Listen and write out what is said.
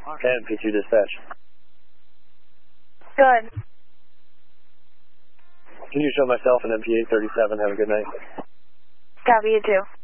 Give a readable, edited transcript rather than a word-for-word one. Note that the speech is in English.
And P2 dispatch. Good. Can you show myself an MPA 37? Have a good night. Copy, you too.